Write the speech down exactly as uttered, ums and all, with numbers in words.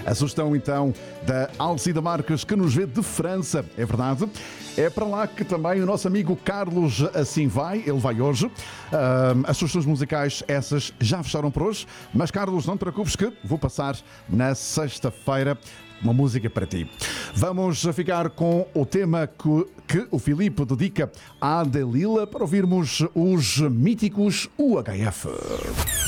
A sugestão então da Alcida Marques, que nos vê de França, é verdade. É para lá que também o nosso amigo Carlos assim vai, ele vai hoje. Uh, as sugestões musicais, essas já fecharam por hoje, mas Carlos, não te preocupes que vou passar na sexta-feira uma música para ti. Vamos ficar com o tema que, que o Filipe dedica à Dalila para ouvirmos os míticos U H F.